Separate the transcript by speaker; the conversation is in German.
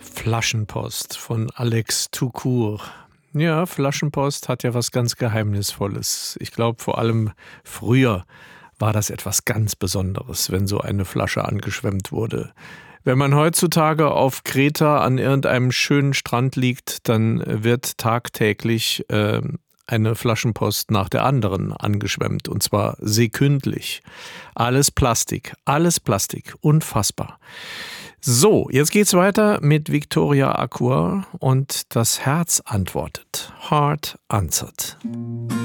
Speaker 1: Flaschenpost von Alex Toucour. Ja, Flaschenpost hat ja was ganz Geheimnisvolles. Ich glaube, vor allem früher war das etwas ganz Besonderes, wenn so eine Flasche angeschwemmt wurde. Wenn man heutzutage auf Kreta an irgendeinem schönen Strand liegt, dann wird tagtäglich eine Flaschenpost nach der anderen angeschwemmt, und zwar sekündlich. Alles Plastik, unfassbar. So, jetzt geht's weiter mit Victoria Acquer und das Herz antwortet. Heart answered.